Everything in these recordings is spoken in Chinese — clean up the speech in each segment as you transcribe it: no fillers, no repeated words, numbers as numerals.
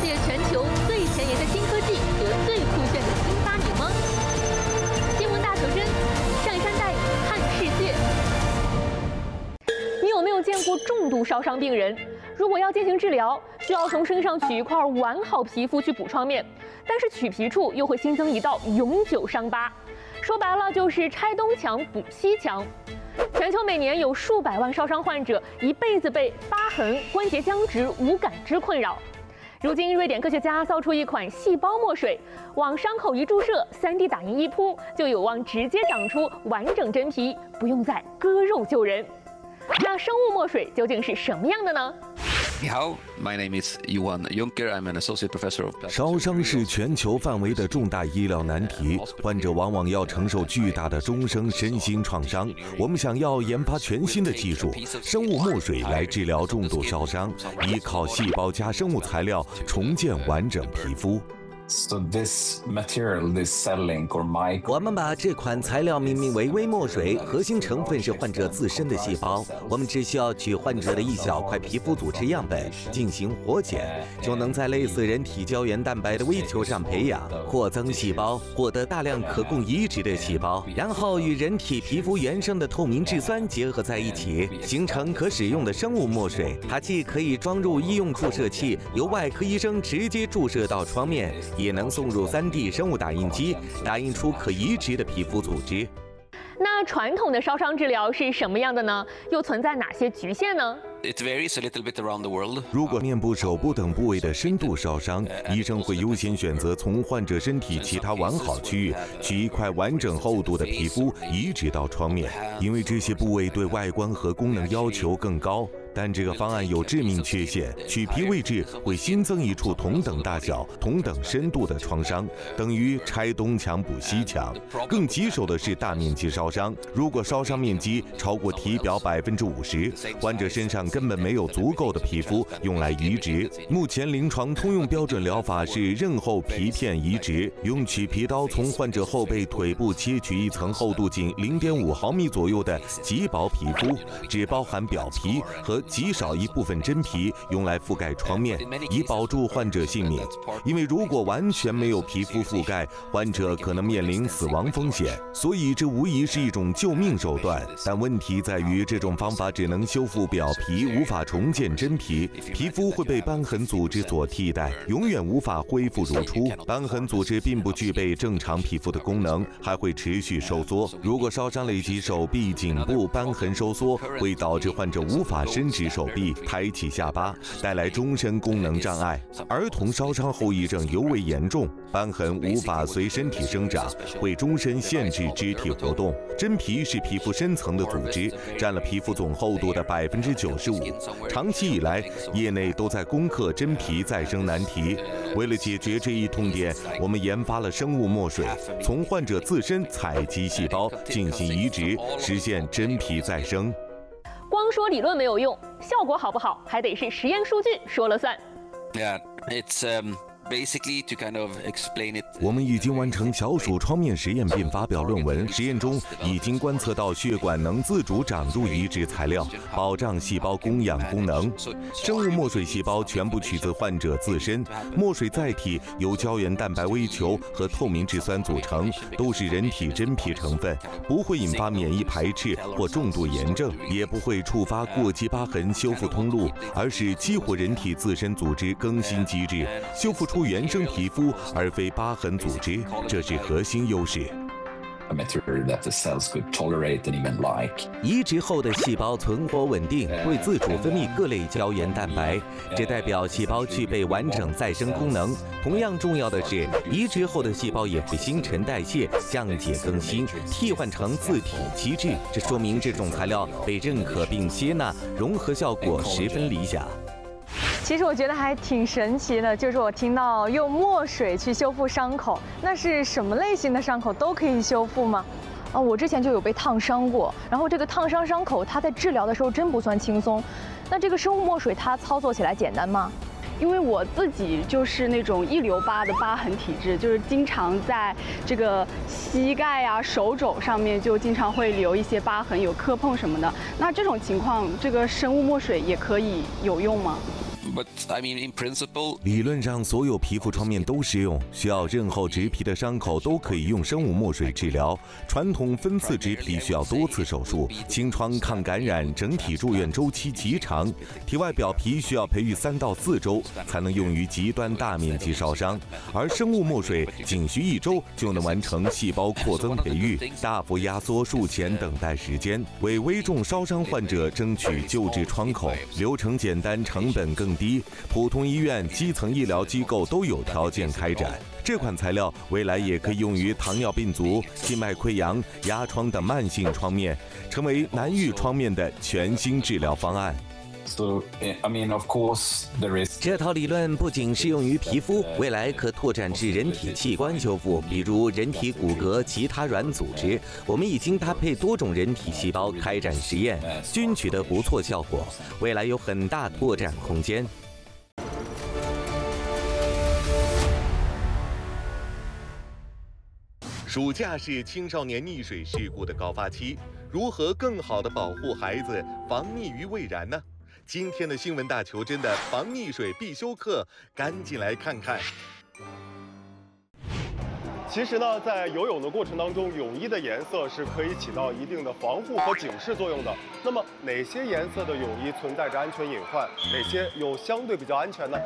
界全球最前沿的新科技和最酷炫的新发明吗？新闻大求真，上山带你看世界。你有没有见过重度烧伤病人？如果要进行治疗，需要从身上取一块完好皮肤去补创面，但是取皮处又会新增一道永久伤疤。说白了就是拆东墙补西墙。全球每年有数百万烧伤患者一辈子被疤痕、关节僵直、无感知困扰。如今，瑞典科学家造出一款细胞墨水，往伤口一注射，3D 打印一铺，就有望直接长出完整真皮，不用再割肉救人。那生物墨水究竟是什么样的呢？ 你好 ，My name is Johan Juncker. I'm an associate professor of. 烧伤是全球范围的重大医疗难题，患者往往要承受巨大的终生身心创伤。我们想要研发全新的技术——生物墨水，来治疗重度烧伤，依靠细胞加生物材料重建完整皮肤。 So this material, this cell link or mic. 我们把这款材料命名为微墨水，核心成分是患者自身的细胞。我们只需要取患者的一小块皮肤组织样本进行活检，就能在类似人体胶原蛋白的微球上培养、扩增细胞，获得大量可供移植的细胞，然后与人体皮肤原生的透明质酸结合在一起，形成可使用的生物墨水。它既可以装入医用注射器，由外科医生直接注射到创面，也能送入3D 生物打印机，打印出可移植的皮肤组织。 那传统的烧伤治疗是什么样的呢？又存在哪些局限呢？ It varies a little bit around the world. 如果面部、手部等部位的深度烧伤，医生会优先选择从患者身体其他完好区域取一块完整厚度的皮肤移植到创面，因为这些部位对外观和功能要求更高。但这个方案有致命缺陷，取皮位置会新增一处同等大小、同等深度的创伤，等于拆东墙补西墙。更棘手的是大面积烧伤，如果烧伤面积超过体表50%，患者身上根本没有足够的皮肤用来移植。目前临床通用标准疗法是刃后皮片移植，用取皮刀从患者后背、腿部切取一层厚度仅0.5毫米左右的极薄皮肤，只包含表皮和极少一部分真皮，用来覆盖创面，以保住患者性命。因为如果完全没有皮肤覆盖，患者可能面临死亡风险。所以这无疑是一种救命手段。但问题在于，这种方法只能修复表皮，无法重建真皮，皮肤会被瘢痕组织所替代，永远无法恢复如初。瘢痕组织并不具备正常皮肤的功能，还会持续收缩。如果烧伤累及手臂、颈部，瘢痕收缩会导致患者无法伸直手臂、抬起下巴，带来终身功能障碍。儿童烧伤后遗症尤为严重，瘢痕无法随身体生长，会终身限制肢体活动。真皮是皮肤深层的组织，占了皮肤总厚度的95%。长期以来，业内都在攻克真皮再生难题。为了解决这一痛点，我们研发了生物墨水，从患者自身采集细胞进行移植，实现真皮再生。 光说理论没有用，效果好不好还得是实验数据说了算。 Yeah, it's basically to kind of explain it. 我们已经完成小鼠创面实验并发表论文，实验中已经观测到血管能自主长入移植材料，保障细胞供氧功能。生物墨水细胞全部取自患者自身，墨水载体由胶原蛋白微球和透明质酸组成，都是人体真皮成分，不会引发免疫排斥或重度炎症，也不会触发过激疤痕修复通路，而是激活人体自身组织更新机制，修复出原生皮肤而非疤痕组织，这是核心优势。 移植后的细胞存活稳定，会自主分泌各类胶原蛋白，这代表细胞具备完整再生功能。同样重要的是，移植后的细胞也会新陈代谢、降解更新，替换成自体机制。这说明这种材料被认可并接纳，融合效果十分理想。 其实我觉得还挺神奇的，就是我听到用墨水去修复伤口，那是什么类型的伤口都可以修复吗？我之前就有被烫伤过，然后这个烫伤伤口它在治疗的时候真不算轻松。那这个生物墨水它操作起来简单吗？ 因为我自己就是那种一留疤的疤痕体质，就是经常在这个膝盖啊、手肘上面就经常会留一些疤痕，有磕碰什么的。那这种情况，这个生物墨水也可以有用吗？ But I mean, in principle, 理论上，所有皮肤创面都适用，需要刃厚植皮的伤口都可以用生物墨水治疗。传统分次植皮需要多次手术，清创抗感染，整体住院周期极长。体外表皮需要培育3到4周才能用于极端大面积烧伤，而生物墨水仅需1周就能完成细胞扩增培育，大幅压缩术前等待时间，为危重烧伤患者争取救治窗口。流程简单，成本更低，普通医院、基层医疗机构都有条件开展。这款材料未来也可以用于糖尿病足、静脉溃疡、压疮等慢性创面，成为难愈创面的全新治疗方案。 So, I mean, of course, there is. 这套理论不仅适用于皮肤，未来可拓展至人体器官修复，比如人体骨骼、其他软组织。我们已经搭配多种人体细胞开展实验，均取得不错效果，未来有很大拓展空间。 暑假是青少年溺水事故的高发期，如何更好地保护孩子防溺于未然呢？今天的新闻大球真的防溺水必修课，赶紧来看看。 其实呢，在游泳的过程当中，泳衣的颜色是可以起到一定的防护和警示作用的。那么，哪些颜色的泳衣存在着安全隐患？哪些又相对比较安全呢？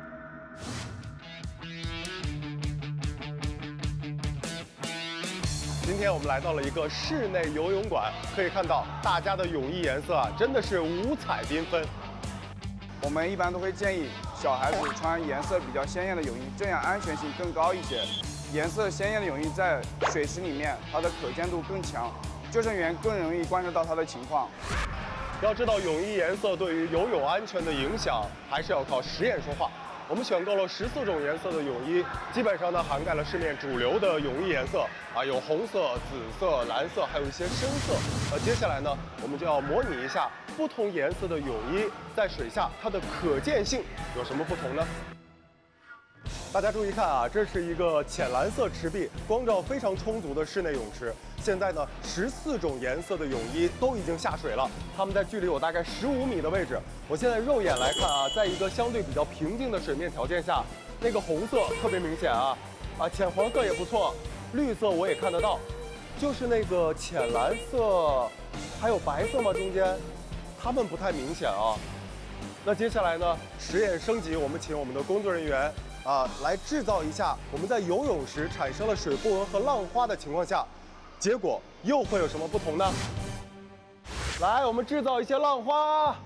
今天我们来到了一个室内游泳馆，可以看到大家的泳衣颜色啊，真的是五彩缤纷。 我们一般都会建议小孩子穿颜色比较鲜艳的泳衣，这样安全性更高一些。颜色鲜艳的泳衣在水池里面，它的可见度更强，救生员更容易观察到它的情况。 要知道泳衣颜色对于游泳安全的影响，还是要靠实验说话。我们选购了14种颜色的泳衣，基本上呢涵盖了市面主流的泳衣颜色啊，有红色、紫色、蓝色，还有一些深色。接下来呢，我们就要模拟一下不同颜色的泳衣在水下它的可见性有什么不同呢？大家注意看啊，这是一个浅蓝色池壁、光照非常充足的室内泳池。现在呢，14种颜色的泳衣都已经下水了，它们在距离我大概15米的位置。我现在肉眼来看啊，在一个相对比较平静的水面条件下，那个红色特别明显啊，浅黄色也不错，绿色我也看得到，就是那个浅蓝色，还有白色吗？中间，它们不太明显啊。那接下来呢，实验升级，我们请我们的工作人员来制造一下我们在游泳时产生了水波纹和浪花的情况下，结果又会有什么不同呢？来，我们制造一些浪花。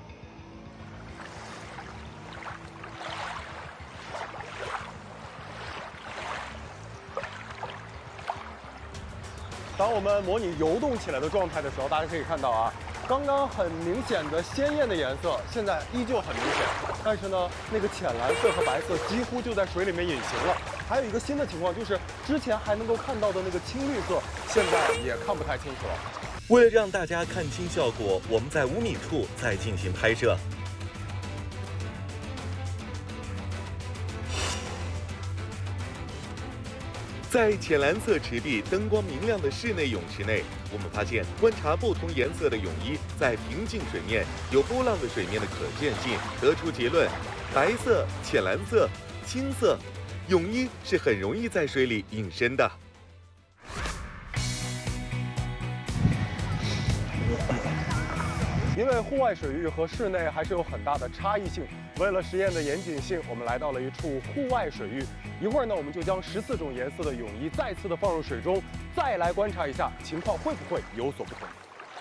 当我们模拟游动起来的状态的时候，大家可以看到啊，刚刚很明显的鲜艳的颜色，现在依旧很明显，但是呢，那个浅蓝色和白色几乎就在水里面隐形了。还有一个新的情况就是，之前还能够看到的那个青绿色，现在也看不太清楚了。 为了让大家看清效果，我们在5米处再进行拍摄。在浅蓝色池壁、灯光明亮的室内泳池内，我们发现观察不同颜色的泳衣在平静水面、有波浪的水面的可见性，得出结论：白色、浅蓝色、青色，泳衣是很容易在水里隐身的。 因为户外水域和室内还是有很大的差异性，为了实验的严谨性，我们来到了一处户外水域。一会儿呢，我们就将14种颜色的泳衣再次的放入水中，再来观察一下情况会不会有所不同。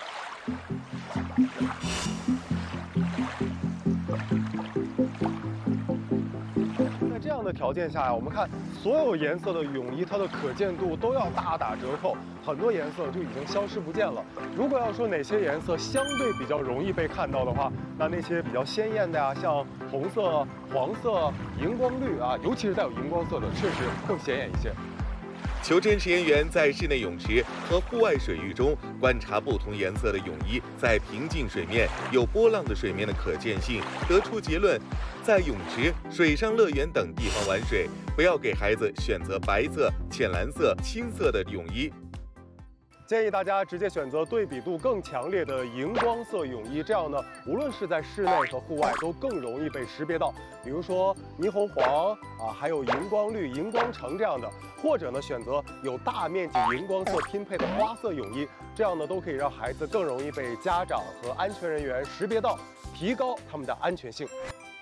在这样的条件下呀，我们看所有颜色的泳衣，它的可见度都要大打折扣，很多颜色就已经消失不见了。如果要说哪些颜色相对比较容易被看到的话，那些比较鲜艳的呀，像红色、黄色、荧光绿啊，尤其是带有荧光色的，确实更显眼一些。 求真实验员在室内泳池和户外水域中观察不同颜色的泳衣在平静水面、有波浪的水面的可见性，得出结论：在泳池、水上乐园等地方玩水，不要给孩子选择白色、浅蓝色、青色的泳衣。 建议大家直接选择对比度更强烈的荧光色泳衣，这样呢，无论是在室内和户外都更容易被识别到。比如说霓虹黄啊，还有荧光绿、荧光橙这样的，或者呢选择有大面积荧光色拼配的花色泳衣，这样呢都可以让孩子更容易被家长和安全人员识别到，提高他们的安全性。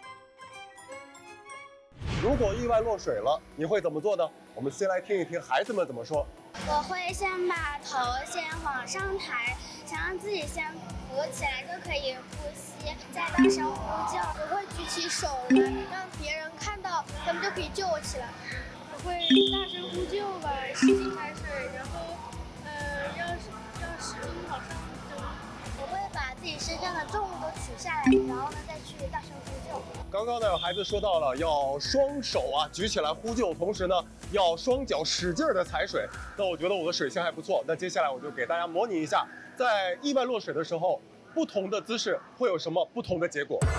如果意外落水了，你会怎么做呢？我们先来听一听孩子们怎么说。 我会先把头先往上抬，想让自己先浮起来就可以呼吸，再大声呼叫。我会举起手来，让别人看到，他们就可以救我起来。我会大声呼救吧，使劲踩水，然后要使劲往上扔。我会把自己身上的重物都取下来，然后呢再去大声呼救。 刚刚呢，有孩子说到了要双手举起来呼救，同时呢要双脚使劲的踩水。那我觉得我的水性还不错。那接下来我就给大家模拟一下，在意外落水的时候，不同的姿势会有什么不同的结果。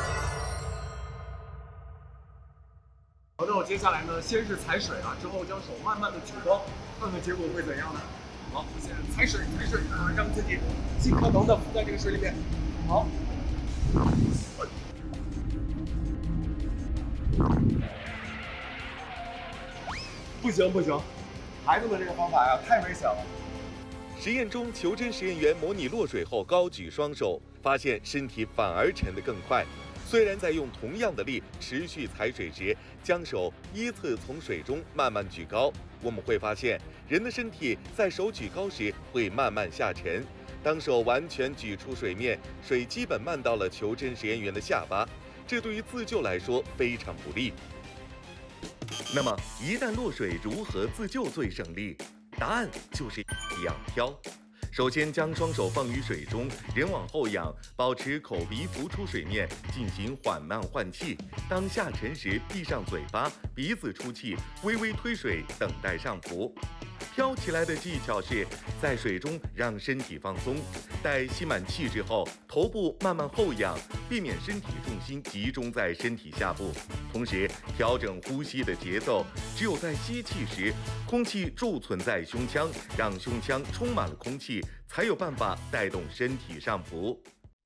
好，那我接下来呢，先是踩水之后将手慢慢的举高，看看结果会怎样呢？好，先踩水让自己尽可能的浮在这个水里面。好。不行，孩子们这个方法太危险了。 实验中，求真实验员模拟落水后高举双手，发现身体反而沉得更快。虽然在用同样的力持续踩水时，将手依次从水中慢慢举高，我们会发现人的身体在手举高时会慢慢下沉。当手完全举出水面，水基本漫到了求真实验员的下巴，这对于自救来说非常不利。那么，一旦落水，如何自救最省力？答案就是仰漂。首先将双手放于水中，人往后仰，保持口鼻浮出水面，进行缓慢换气。当下沉时，闭上嘴巴，鼻子出气，微微推水，等待上浮。飘起来的技巧是在水中让身体放松，待吸满气之后，头部慢慢后仰，避免身体重心集中在身体下部。同时调整呼吸的节奏，只有在吸气时，空气贮存在胸腔，让胸腔充满了空气，才有办法带动身体上浮。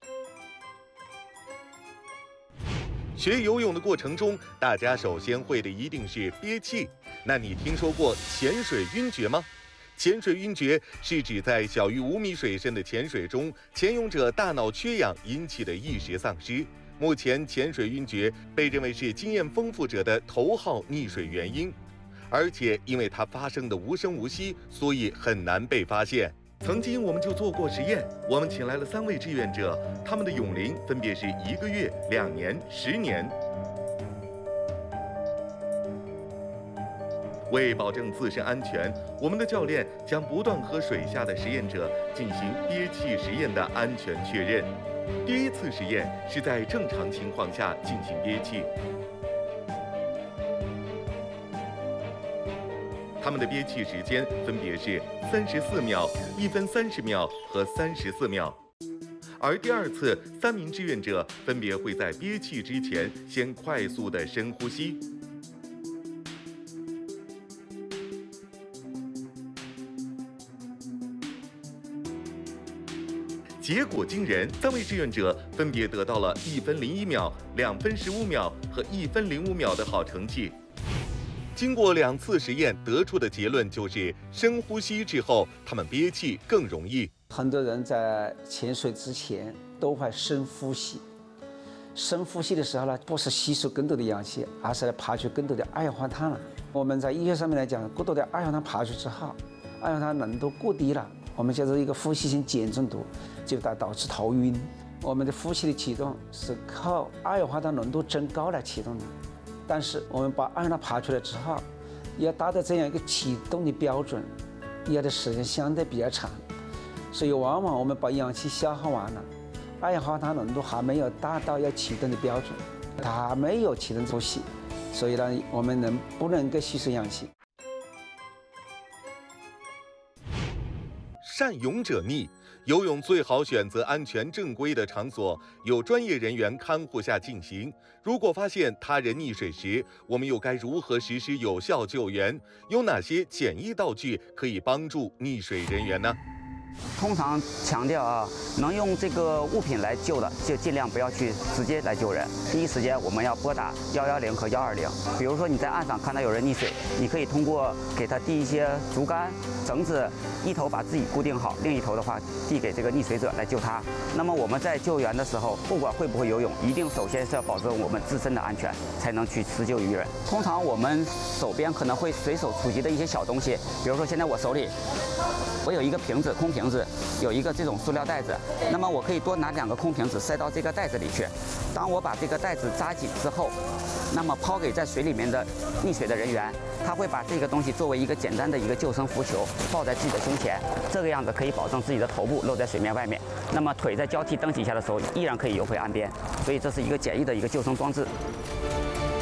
学游泳的过程中，大家首先会的一定是憋气。那你听说过潜水晕厥吗？潜水晕厥是指在小于5米水深的潜水中，潜泳者大脑缺氧引起的意识丧失。目前，潜水晕厥被认为是经验丰富者的头号溺水原因，而且因为它发生的无声无息，所以很难被发现。曾经我们就做过实验，我们请来了3位志愿者，他们的泳龄分别是1个月、2年、10年。为保证自身安全，我们的教练将不断和水下的实验者进行憋气实验的安全确认。第一次实验是在正常情况下进行憋气，他们的憋气时间分别是34秒、1分30秒和34秒。而第二次，3名志愿者分别会在憋气之前先快速的深呼吸。结果惊人，3位志愿者分别得到了1分01秒、2分15秒和1分05秒的好成绩。经过2次实验，得出的结论就是深呼吸之后，他们憋气更容易。 很多人在潜水之前都会深呼吸，深呼吸的时候呢，不是吸收更多的氧气，而是来排出更多的二氧化碳了。我们在医学上面来讲，过多的二氧化碳排出之后，二氧化碳浓度过低了，我们叫做一个呼吸性碱中毒，就导致头晕。我们的呼吸的启动是靠二氧化碳浓度增高来启动的，但是我们把二氧化碳排出来之后，要达到这样一个启动的标准，要的时间相对比较长，所以往往我们把氧气消耗完了，二氧化碳浓度还没有达到要启动的标准，它还没有启动呼吸，所以呢，我们不能够吸收氧气。 善泳者溺，游泳最好选择安全正规的场所，有专业人员看护下进行。如果发现他人溺水时，我们又该如何实施有效救援？有哪些简易道具可以帮助溺水人员呢？ 通常强调啊，能用这个物品来救的，就尽量不要去直接来救人。第一时间我们要拨打110和120。比如说你在岸上看到有人溺水，你可以通过给他递一些竹竿、绳子，一头把自己固定好，另一头的话递给这个溺水者来救他。那么我们在救援的时候，不管会不会游泳，一定首先是要保证我们自身的安全，才能去施救于人。通常我们手边可能会随手触及的一些小东西，比如说现在我手里我有一个瓶子，空瓶子，有一个这种塑料袋子，那么我可以多拿2个空瓶子塞到这个袋子里去。当我把这个袋子扎紧之后，那么抛给在水里面的溺水的人员，他会把这个东西作为一个简单的一个救生浮球抱在自己的胸前，这个样子可以保证自己的头部露在水面外面，那么腿在交替蹬几下的时候依然可以游回岸边，所以这是一个简易的一个救生装置。